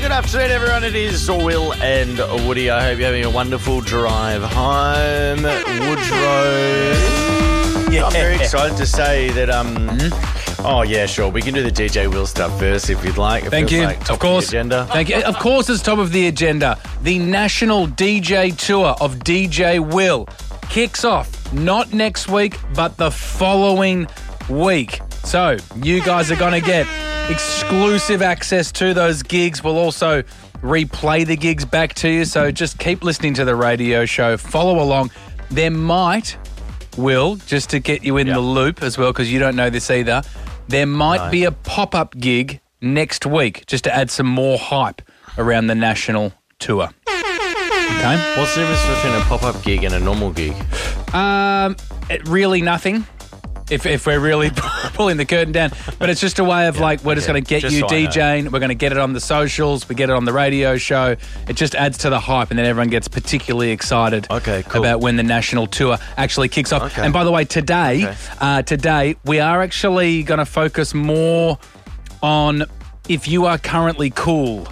good afternoon, everyone. It is Will and Woody. I hope you're having a wonderful drive home. Woodrow. Yeah. I'm very excited to say that, Oh, yeah, sure. We can do the DJ Will stuff first if you'd like. Thank you. Like top of course. Of the agenda. Thank you. Of course, it's top of the agenda. The national DJ tour of DJ Will kicks off not next week, but the following week. So you guys are going to get exclusive access to those gigs. We'll also replay the gigs back to you. So just keep listening to the radio show. Follow along. There might, Will, just to get you in the loop as well, because you don't know this either, there might be a pop-up gig next week just to add some more hype around the national tour. Okay? What's the difference between a pop-up gig and a normal gig? Really nothing. If we're really pulling the curtain down. But it's just a way of we're just going to get you so DJing. We're going to get it on the socials. We get it on the radio show. It just adds to the hype, and then everyone gets particularly excited about when the national tour actually kicks off. Okay. And by the way, today we are actually going to focus more on if you are currently cool.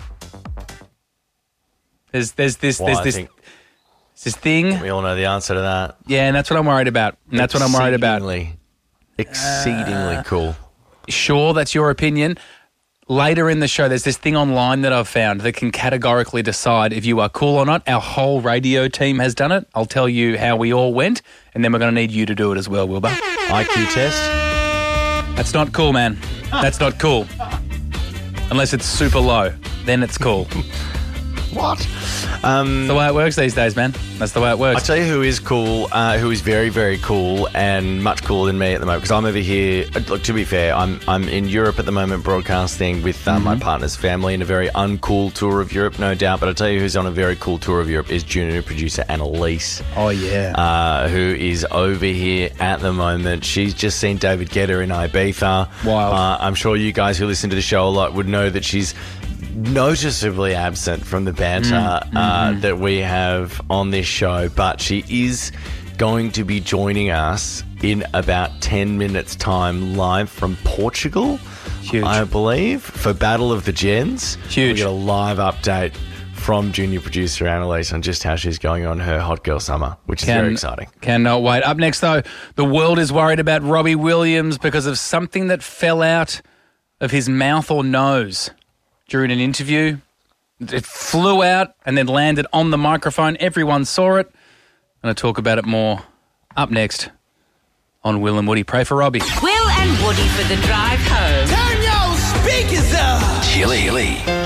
There's this thing. We all know the answer to that. Yeah, and that's what I'm worried about. Exceedingly cool. Sure, that's your opinion. Later in the show, there's this thing online that I've found that can categorically decide if you are cool or not. Our whole radio team has done it. I'll tell you how we all went, and then we're going to need you to do it as well, Wilbur. IQ test? That's not cool, man. That's not cool. Unless it's super low. Then it's cool. What? That's the way it works these days, man. That's the way it works. I'll tell you who is cool, who is very, very cool and much cooler than me at the moment, because I'm over here. Look, to be fair, I'm in Europe at the moment broadcasting with my partner's family in a very uncool tour of Europe, no doubt. But I'll tell you who's on a very cool tour of Europe is junior producer Annalise. Oh, yeah. Who is over here at the moment. She's just seen David Guetta in Ibiza. Wild. I'm sure you guys who listen to the show a lot would know that she's noticeably absent from the banter that we have on this show, but she is going to be joining us in about 10 minutes time live from Portugal. Huge. I believe, for Battle of the Gens. Huge. We get a live update from junior producer Annalise on just how she's going on her hot girl summer, which is very exciting. Cannot wait. Up next, though, the world is worried about Robbie Williams because of something that fell out of his mouth or nose during an interview. It flew out and then landed on the microphone. Everyone saw it. I'm going to talk about it more up next on Will and Woody. Pray for Robbie. Will and Woody for the drive home. Turn your speakers up. Chili.